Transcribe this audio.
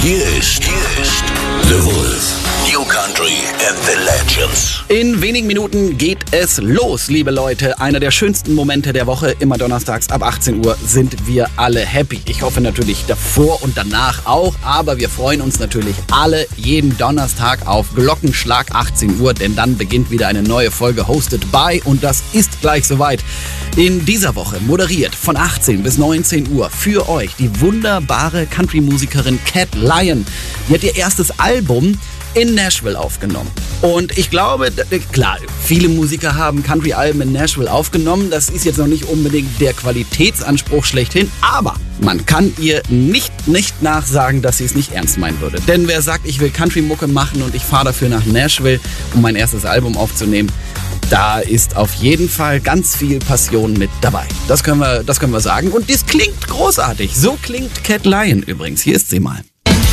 Hier ist The Wolf. New Country and the Legends. In wenigen Minuten geht es los, liebe Leute. Einer der schönsten Momente der Woche, immer donnerstags ab 18 Uhr, sind wir alle happy. Ich hoffe natürlich davor und danach auch, aber wir freuen uns natürlich alle jeden Donnerstag auf Glockenschlag 18 Uhr, denn dann beginnt wieder eine neue Folge Hosted by und das ist gleich soweit. In dieser Woche moderiert von 18 bis 19 Uhr für euch die wunderbare Country-Musikerin Cat Lion. Die hat ihr erstes Album in Nashville aufgenommen. Und ich glaube, klar, viele Musiker haben Country-Alben in Nashville aufgenommen. Das ist jetzt noch nicht unbedingt der Qualitätsanspruch schlechthin, aber man kann ihr nicht nachsagen, dass sie es nicht ernst meinen würde. Denn wer sagt, ich will Country-Mucke machen und ich fahre dafür nach Nashville, um mein erstes Album aufzunehmen, da ist auf jeden Fall ganz viel Passion mit dabei. Das können wir sagen. Und das klingt großartig. So klingt Cat Lion übrigens. Hier ist sie mal.